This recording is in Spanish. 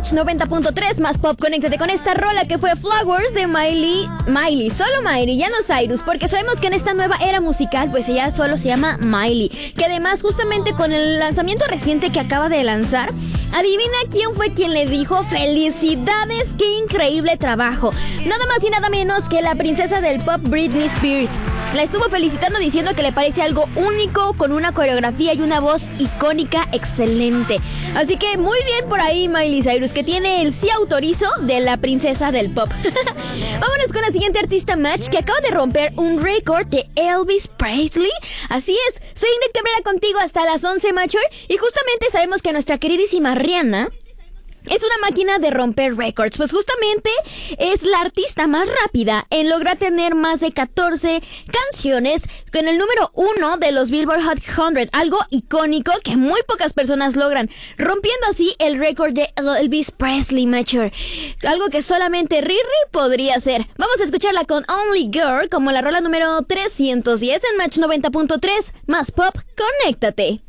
Match 90.3 más pop. Conéctate con esta rola que fue Flowers de Miley, solo Miley, ya no Cyrus, porque sabemos que en esta nueva era musical pues ella solo se llama Miley, que además justamente con el lanzamiento reciente que acaba de lanzar, adivina quién fue quien le dijo felicidades, qué increíble trabajo. Nada más y nada menos que la princesa del pop Britney Spears. La estuvo felicitando diciendo que le parece algo único, con una coreografía y una voz icónica excelente. Así que muy bien por ahí Miley Cyrus, que tiene el sí autorizo de la princesa del pop. Vámonos con la siguiente artista Match, que acaba de romper un récord de Elvis Presley. Así es, soy Ingrid Cabrera contigo hasta las 11, Matcher. Y justamente sabemos que nuestra queridísima Rihanna es una máquina de romper récords, pues justamente es la artista más rápida en lograr tener más de 14 canciones con el número 1 de los Billboard Hot 100, algo icónico que muy pocas personas logran, rompiendo así el récord de Elvis Presley, Matcher, algo que solamente Riri podría hacer. Vamos a escucharla con Only Girl como la rola número 310 en Match 90.3 más pop. Conéctate.